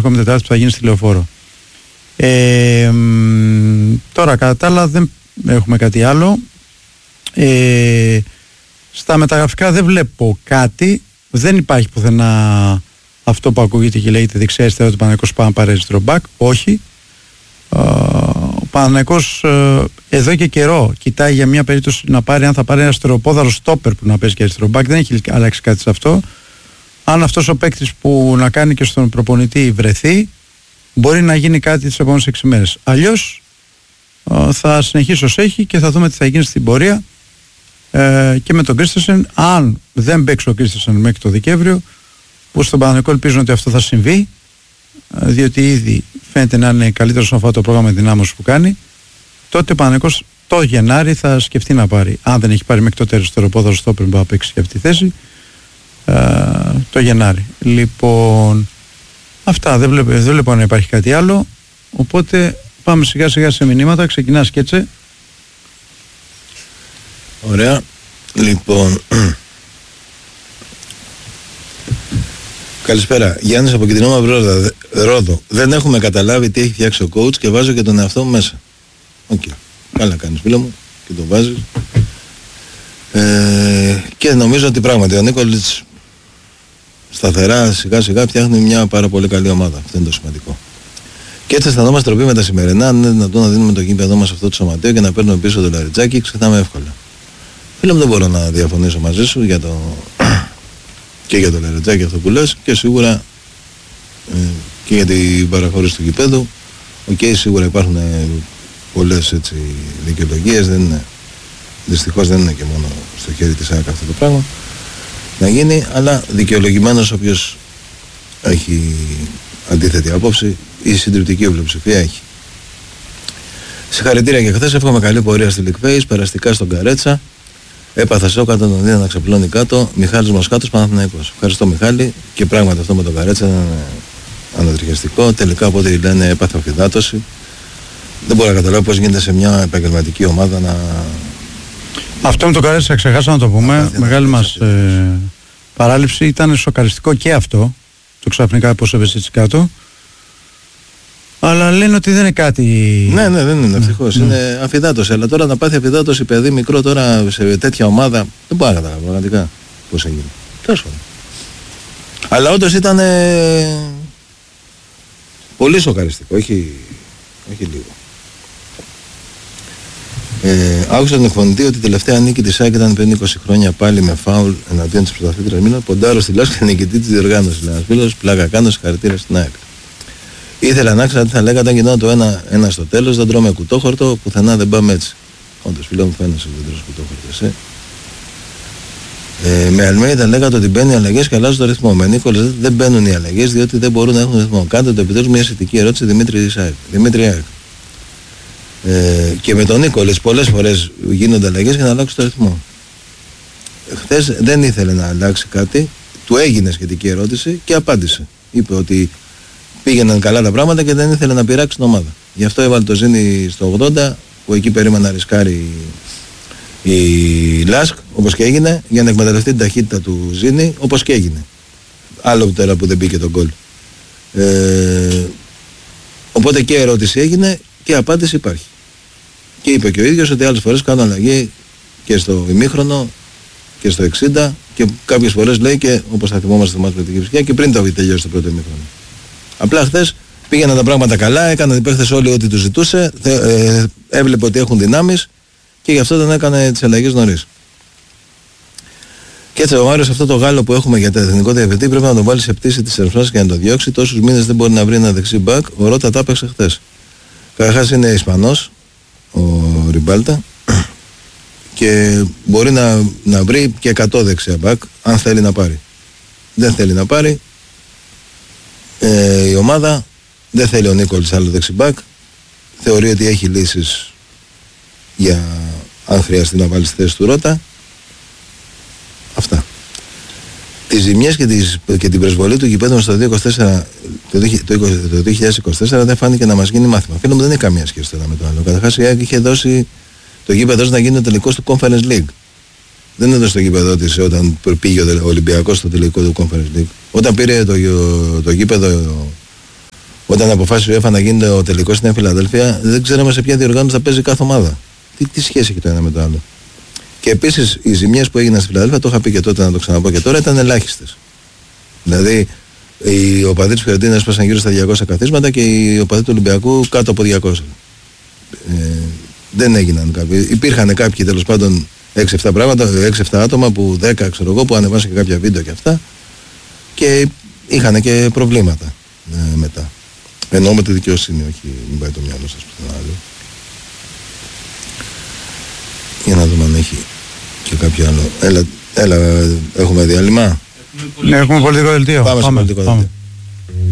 ερχόμενη Τετάρτη που θα γίνει στη Λεωφόρο. Τώρα κατά τα άλλα δεν έχουμε κάτι άλλο. Στα μεταγραφικά δεν βλέπω κάτι. Δεν υπάρχει πουθενά αυτό που ακούγεται και λέγεται δεξιά αριστερά ότι ο Παναθηναϊκός πάει να πάρει αριστερό μπακ. Όχι. Ο Παναθηναϊκός εδώ και καιρό κοιτάει για μια περίπτωση να πάρει, αν θα πάρει ένα αριστεροπόδαρο στόπερ που να παίζει και αριστερό μπακ. Δεν έχει αλλάξει κάτι σε αυτό. Αν αυτός ο παίκτης που να κάνει και στον προπονητή βρεθεί, μπορεί να γίνει κάτι τις επόμενες 6 μέρες. Αλλιώς θα συνεχίσει ως έχει και θα δούμε τι θα γίνει στην πορεία. Και με τον Κρίστενσεν, αν δεν παίξει ο Κρίστενσεν μέχρι το Δεκέμβριο, που στον Παναθηναϊκό ελπίζουν ότι αυτό θα συμβεί, διότι ήδη φαίνεται να είναι καλύτερο σε αυτό το πρόγραμμα δυνάμωσης που κάνει, τότε ο Παναθηναϊκός το Γενάρη θα σκεφτεί να πάρει. Αν δεν έχει πάρει μέχρι τότε αριστεροπόδαρο στόπερ που θα παίξει για αυτή τη θέση, το Γενάρη. Λοιπόν, αυτά, δεν βλέπω να υπάρχει κάτι άλλο, οπότε πάμε σιγά σιγά σε μηνύματα. Ξεκινά Σκέτσε. Ωραία. Λοιπόν, καλησπέρα. Γιάννης από Κιτρινό Μαυρό Ρόδο. Δεν έχουμε καταλάβει τι έχει φτιάξει ο coach και βάζω και τον εαυτό μου μέσα. Οκ. Καλά κάνεις φίλο μου και το βάζεις. Και νομίζω ότι πράγματι ο Νίκολιτς σταθερά σιγά σιγά φτιάχνει μια πάρα πολύ καλή ομάδα. Αυτό είναι το σημαντικό. Και έτσι αισθανόμαστε τροπή με τα σημερινά. Αν είναι δυνατόν να δίνουμε το γήπεδό μας αυτό το σωματείο και να παίρνουμε πίσω το Λαριτζάκι, ξεχνάμε εύκολα. Φίλε μου, δεν μπορώ να διαφωνήσω μαζί σου για και για το Λαριτζάκι αυτό που λες και σίγουρα και για την παραχώρηση του γηπέδου. Σίγουρα υπάρχουν πολλές δικαιολογίες. Δυστυχώς δεν είναι και μόνο στο χέρι της ΑΕΚ αυτό το πράγμα να γίνει, αλλά δικαιολογημένος όποιος έχει αντίθετη άποψη, η συντριπτική πλειοψηφία έχει. Συγχαρητήρια και χθες, εύχομαι καλή πορεία στη League Phase, περαστικά στον Καρέτσα. Έπαθα σοκ όταν τον είδα να ξεπλώνει κάτω. Μιχάλης Μοσχάτος, Παναθηναϊκός. Ευχαριστώ Μιχάλη, και πράγματι αυτό με τον Καρέτσα ήταν ανατριχιαστικό. Τελικά από ό,τι λένε έπαθα αφυδάτωση. Δεν μπορώ να καταλάβω πώς γίνεται σε μια επαγγελματική ομάδα να... Αυτό με τον Καρέτσα ξεχάσαμε να το πούμε. Μεγάλη μας παράληψη. Ήταν σοκαριστικό και αυτό. Το ξαφνικά πώς έπεσε έτσι κάτω. Αλλά λένε ότι δεν είναι κάτι... Ναι, δεν είναι ευτυχώς. Είναι αφυδάτωση. Αλλά τώρα να πάθει αφυδάτωση παιδί μικρό τώρα σε τέτοια ομάδα, δεν μπορώ να καταλάβω πραγματικά πώς έγινε. Τόσο. Αλλά όντως ήταν πολύ σοκαριστικό. Όχι λίγο. Άκουσα τον εκφωνητή ότι η τελευταία νίκη της ΑΕΚ ήταν πριν 20 χρόνια πάλι με φάουλ εναντίον της πρωταθλήτριας Μίλαν. Ποντάρω στη Λάσκα και νικητή της διοργάνωσης. Λέει ένας φίλος, πλάκα κάνω, συγχαρητήρια στην ΑΕΚ. Ήθελα να ξέρω τι θα λέγατε αν γινόταν το ένα στο τέλος, δεν τρώμε κουτόχορτο, πουθενά δεν πάμε έτσι. Όντως φίλο μου φαίνεσαι ότι δεν τρως κουτόχορτο, με Αλμέιδα λέγατε ότι μπαίνουν οι αλλαγές και αλλάζουν το ρυθμό. Με Νίκολες δεν μπαίνουν οι αλλαγές διότι δεν μπορούν να έχουν ρυθμό. Κάντε το επιτέλους μια σχετική ερώτηση Δημήτρη ΑΕΚ. Και με τον Νίκολες πολλές φορές γίνονται αλλαγές για να αλλάξουν το ρυθμό. Χθες δεν ήθελε να αλλάξει κάτι, του έγινε σχετική ερώτηση και απάντησε. Είπε ότι πήγαιναν καλά τα πράγματα και δεν ήθελε να πειράξει την ομάδα. Γι' αυτό έβαλε το Ζήνη στο 80, που εκεί περίμενα να ρισκάρει η Λάσκ, όπως και έγινε, για να εκμεταλλευτεί την ταχύτητα του Ζήνη, όπως και έγινε. Άλλο τώρα που δεν μπήκε τον γκολ. Οπότε και ερώτηση έγινε και απάντηση υπάρχει. Και είπε και ο ίδιος ότι άλλες φορές κάνουν αλλαγή και στο ημίχρονο και στο 60 και κάποιες φορές λέει και όπως θα θυμόμαστε με την Κυψιά και πριν το τελειώσει το πρώτο ημίχρονο. Απλά χθες πήγαιναν τα πράγματα καλά, έκαναν οι παίχτες όλοι ό,τι τους ζητούσε, έβλεπε ότι έχουν δυνάμεις και γι' αυτό δεν έκανε τις αλλαγές νωρίς. Και έτσι ο Μάριος αυτό το Γάλλο που έχουμε για το εθνικό διευθυντή πρέπει να τον βάλει σε πτήση της Ερυθράς και να τον διώξει. Τόσους μήνες δεν μπορεί να βρει ένα δεξί μπακ. Ο Ρώτα τα έπαιξε χθες. Καταρχάς είναι Ισπανός ο Ριμπάλτα και μπορεί να βρει και 100 δεξιά μπακ αν θέλει να πάρει. Δεν θέλει να πάρει. Η ομάδα δεν θέλει ο Νίκολης άλλο δεξί μπακ. Θεωρεί ότι έχει λύσεις για αν χρειαστεί να βάλει στη θέση του Ρώτα. Αυτά. Τις ζημιές και την προσβολή του γηπέδου στο 2024 δεν φάνηκε να μας γίνει μάθημα. Φίλο μου, δεν είναι καμία σχέση το ένα με το άλλο. Καταρχάς η ΑΕΚ είχε δώσει το γήπεδο να γίνει ο τελικός του Conference League. Δεν έδωσε το γήπεδο της όταν πήγε ο Ολυμπιακός στο τελικό του Conference League. Όταν πήρε το γήπεδο Όταν αποφάσισε η UEFA να γίνει ο τελικός στην Φιλαδέλφια, δεν ξέραμε σε ποια διοργάνωση θα παίζει κάθε ομάδα. Τι σχέση έχει το ένα με το άλλο. Και επίσης οι ζημιές που έγιναν στη Φιλαδέλφια, το είχα πει και τότε, να το ξαναπώ και τώρα, ήταν ελάχιστες. Δηλαδή οι οπαδοί της Φιωρεντίνα έσπασαν γύρω στα 200 καθίσματα και οι οπαδοί του Ολυμπιακού κάτω από 200. Δεν έγιναν κάποιοι. Υπήρχαν κάποιοι τέλος πάντων 6-7 πράγματα, 6-7 άτομα που 10 ξέρω εγώ που ανεβάσαν και κάποια βίντεο και αυτά και είχαν και προβλήματα μετά. Εννοώ με τη δικαιοσύνη, όχι μην πάει το μυαλό σας πουθενά άλλο. Για να δούμε αν έχει και κάποιο άλλο. Έλα, έχουμε διάλειμμα. Ναι, έχουμε πολιτικό δελτίο. Πάμε στο πολιτικό δελτίο.